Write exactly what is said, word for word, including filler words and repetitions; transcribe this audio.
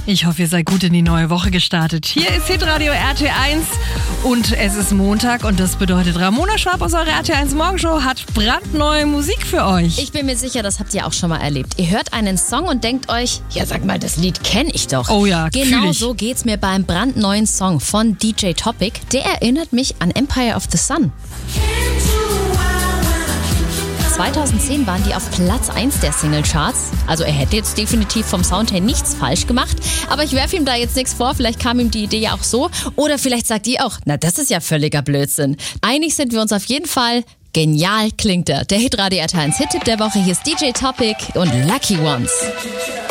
Ich hoffe, ihr seid gut in die neue Woche gestartet. Hier ist Hitradio R T eins und es ist Montag und das bedeutet, Ramona Schwab aus eurer R T eins Morgenshow hat brandneue Musik für euch. Ich bin mir sicher, das habt ihr auch schon mal erlebt. Ihr hört einen Song und denkt euch, ja sag mal, das Lied kenne ich doch. Oh ja, Genau ich. so geht's mir beim brandneuen Song von D J Topic. Der erinnert mich an Empire of the Sun. zweitausendzehn waren die auf Platz eins der Singlecharts. Also er hätte jetzt definitiv vom Sound her nichts falsch gemacht. Aber ich werfe ihm da jetzt nichts vor. Vielleicht kam ihm die Idee ja auch so. Oder vielleicht sagt ihr auch, na das ist ja völliger Blödsinn. Einig sind wir uns auf jeden Fall. Genial klingt er. Der Hitradio R T eins Hit-Tipp der Woche. Hier ist D J Topic und Lucky Ones.